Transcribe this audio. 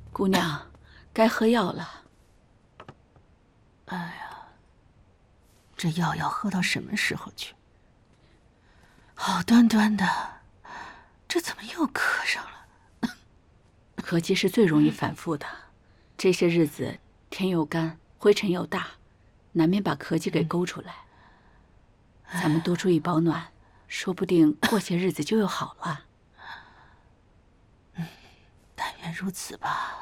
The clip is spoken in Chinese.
姑娘，该喝药了。 哎呀，这药要喝到什么时候去？好端端的，这怎么又咳上了？ 咳气是最容易反复的，这些日子天又干，灰尘又大，难免把咳气给勾出来。咱们多注意保暖，说不定过些日子就又好了。 但愿如此吧。